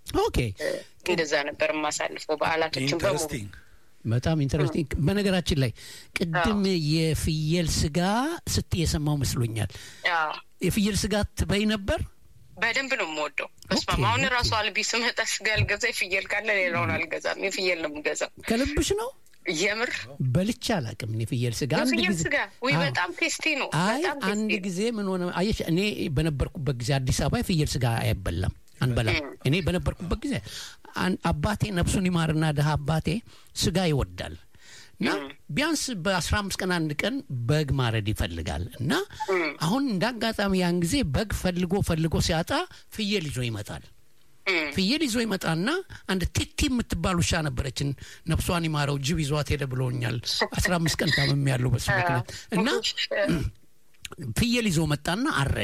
ኦኬ እንደዛ ነበር ማሳልፈው በዓላቶችን በሙሉ በጣም ኢንተረስቲንግ በነገራችን ላይ ቅድም የፍየል ስጋ ስትየሰማው መስሎኛል የፍየል ስጋ ትበይ ነበር በደንብ ነው የምወደው በስማም አሁን ራሱ አልቢ ስመጣ ስጋ አልገዛ ፍየል ካለ ሌላውን አልገዛም የፍየል ነው የምገዛው ከልብሽ ነው የምር በልቻ አላቅም የፍየል ስጋ ወይ በጣም ቴስቲ ነው በጣም አንድ ጊዜ ምን ሆነ አየሽ እኔ በነበርኩበት ጊዜ አዲስ አበባ የፍየል ስጋ አይበላም አንበላም እኔ በነበርኩበት ጊዜ አባቴ ነፍሱን ይማርና ደሃ አባቴ ስጋ ይወዳል እና ቢያንስ በ15 ቀን አንድ ቀን በግ ማረድ ይፈልጋል እና አሁን እንዳጋጣሚ ያን ጊዜ በግ ፈልጎ ሲያጣ ፍየል ይዞ ይመጣል ፍየል ይዞ ይመጣና አንድ ቲቲ የምትባል ውሻ ነበረችን ነፍሷን ይማረው ጅብ ይዟት ሄደ ብሎኛል 15 ቀን ታመም ያለው በስምክነት እና ፍየል ይዞ መጣና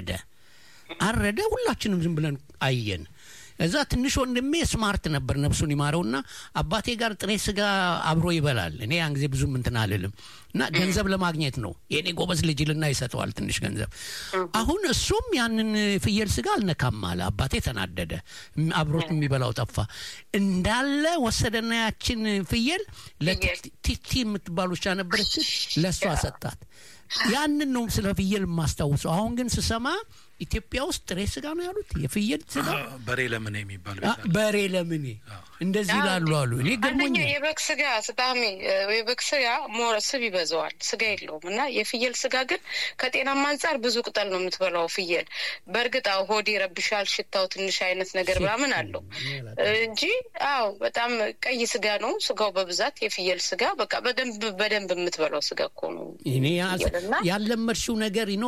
አረደ ሁላችንም ዝም ብለን አየን እዛ ትንሽ ወንድሜ ስማርት ነበር ነፍሱን ይማረውና አባቴ ጋር ጥሬ ስጋ አብሮ ይበላል እኔ ያን ጊዜ ብዙም እንትን አልልም እና ገንዘብ ለማግኘት ነው የኔ ጎበዝ ልጅልና ይሰጠዋል ትንሽ ገንዘብ አሁን እሱም ያንን ፍየል ስጋ አልነካም አለ አባቴ ተናደደ አብሮት የሚበላው ጠፋ እንዳለ ወሰደና ያችን ፍየል ለቲቲ የምትባሉሻ ነበረች ለሷ ሰጣት ያንን ነው ስለ ፍየል ማስተዋወሰው አሁን ግን ስሰማ ኢትዮጵያ ውስጥ ጥሬ ስጋ ነው ያሉት የፍየል ስጋ በሬ ለምን የሚባል በሬ ለምን እንደዚህ ላሉ አሉ እኔ ገርሞኝ የበግ ስጋ ስታሚ የበግ ስጋ ሞረስብ ይበዛዋል ስጋ የለውም እና የፍየል ስጋ ግን ከጤናማ አንፃር ብዙ ቅጠል ነው የምትበላው ፍየል በርግጥ ሆድ ይረብሻል ሽታው ትንሽ አይነት ነገር ምናምን አለው እንጂ በጣም ቀይ ስጋ ነው ስጋው በብዛት የፍየል ስጋ በቃ በደንብ የምትበላው ስጋ እኮ ነው እኔ ያለመርሽው ነገር ነው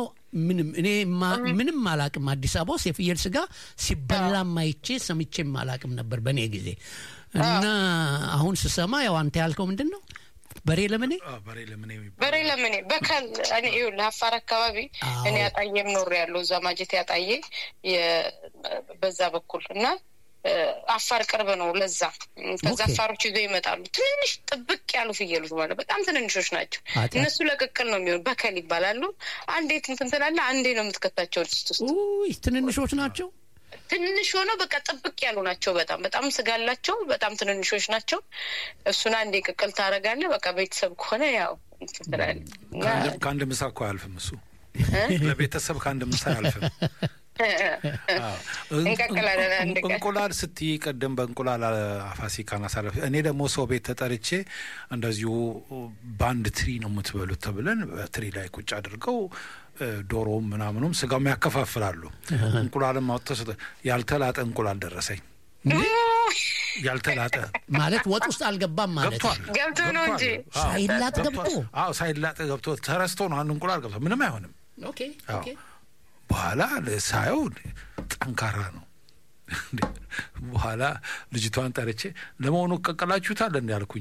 ምንም ማላቅም አዲስ አበባ ውስጥ የፍየል ስጋ ሲበላ ማይቼ ሰምቼም ማላቅም ነበር በኔ ጊዜ እና አሁን ስሰማ ያው አንተ ያልከው ምንድነው በሬ ለምን በከል እኔ ለአፋር አካባቢ እኔ ያጣየም ኖር ያለው ዛማጀት ያጣየ በዛ በኩል እና አፋር ቅርብ ነው ለዛ ከዛ አፋሮች ይዘው ይመጣሉ ትንሽ ጥብቅ ያሉ ፍየሎች ማለት በጣም ትንንሾች ናቸው እነሱ ለቅቅል ነው የሚሆን በከል ይባላሉ አንዴ እንትንተናላ አንዴ ነው የምትከታቸው ውስጥ ትንንሾች ናቸው ትንንሽ ሆኖ በቃ ጥብቅ ያሉ ናቸው በጣም ስጋላቸው በጣም ትንንሾች ናቸው እሱን አንዴ ቅቅል ታረጋለህ በቃ ቤተሰብ ከሆነ ያው እንትራል ካንድ ምሳኮ አልፈም እሱ ለቤተሰብ ካንድ ምሳ አልፈም እንቁላል ስትይ ቀደም በእንቁላል ፋሲካና ሳለፈ እኔ ደግሞ ሰው ቤት ተጠርቼ እንደዚሁ ባንድ ትሪ ነው የምትበሉት ተብለን ትሪ ላይ ቁጭ አድርገው ዶሮም ምናምኑም ስጋም ያከፋፍላሉ እንቁላልም አውጥተው ያልተላጠ እንቁላል ደረሰኝ ያልተላጠ ማለት ወጥ ውስጥ አልገባም ማለት ገብቶ ነው እንጂ ሳይላጥ ገብቶ ተረስቶ ነው አንድ እንቁላል ገብቶ ምንም አይሆንም ኦኬ በኋላ ለሳየው ጠንካራ ነው በኋላ ልጅቷን ጠርቼ ለመሆኑ ቀቀላችሁታል እንዴ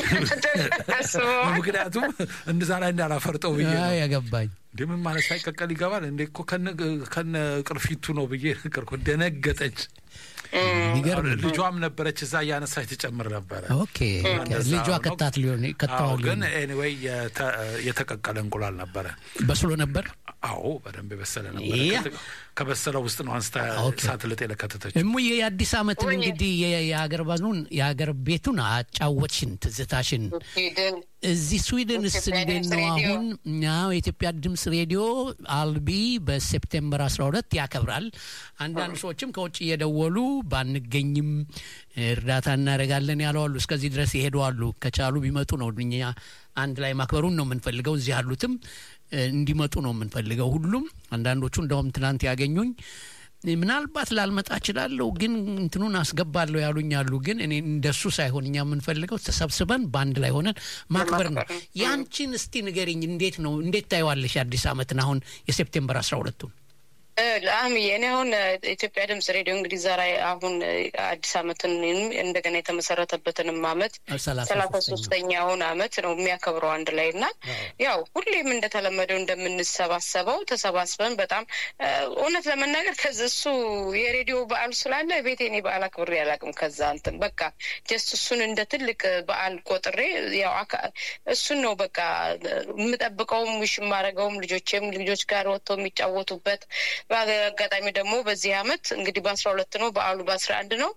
ምክንያቱም እንደዛ ላይ እንዳላፈርጠው ብዬ ነው ያገባኝ እንደምን ማለት ሳይቀቀል ይገባል እንዴ እኮ ከነ ቅርፊቱ ነው ብዬ ነገርኩ ደነገጠች ልጇም ነበረች እዛ ያነሳች ተጨምር ነበር ኦኬ ልጇ ከታት ሊሆን ከታው ግን ኤኒዌይ የተቀቀለ እንቁላል ነበር በስሎ ነበር አዎ በደንብ በሰለ ነበር ከበሰለው ውስጥ ነው አንስታ ሳትልጥ የለከተተች እሙዬ የአዲስ አመት እንግዲህ የሀገር ቤቱን አጫወትሽን ትዝታሽን እዚህ ስዊድን እንዴት ነው አሁን ነው የኢትዮጵያ ድምጽ ሬዲዮ አልቢ በሴፕቴምበር 12 ያከብራል አንዳንድ ሰዎችም ከውጭ እየደወሉ ባንገኝም እርዳታ እናረጋለን ያለዋሉ እስከዚህ ድረስ ይሄዳሉ ከቻሉ ቢመጡ ነው እኛ አንድ ላይ ማክበሩን ነው የምንፈልገው እዚህ ያሉትም እንዲመጡ ነው የምንፈልገው ሁሉም አንዳንዶቹ እንደውም ትናንት ያገኙኝ ምናልባት ላልመጣ ይችላልው ግን እንትኑን አስገባለሁ ያሉኛሉ ግን እኔ እንደሱ ሳይሆን እኛ የምንፈልገው ተሰብስበን ባንድ ላይ ሆነን ማክበር ነው ያንቺን እስቲ ንገሪኝ እንዴት ታይዋለሽ አዲስ አመትን አሁን የሴፕቴምበር 12ቱን ለአሚ እኔ አሁን ኢትዮጵያ ድምጽ ሬዲዮ እንግዲህ ዛሬ አሁን አዲስ አመትን እንደገና የተመሰረተበትን አመት 33ኛውን አመት ነው የሚያከብረው አንድ ላይና ያው ሁሌም እንደተለመደው እንደምንሰባሰበው ተሰባስበን በጣም እውነት ለመናገር ከዚህ የሬዲዮ በዓል ስላለ ቤቴኔ በዓል አክብሬ ያላቅም ከዛ እንትን በቃ ጀስት እሱን እንደ ትልቅ በዓል ቆጥሬ ያው እሱን ነው በቃ የምጠብቀውም ማረጋውም ልጆች ጋር ወጥተው የሚጫወቱበት በአጋጣሚ ደግሞ በዚህ አመት እንግዲህ በ12 ነው በዓሉ በ11 ነው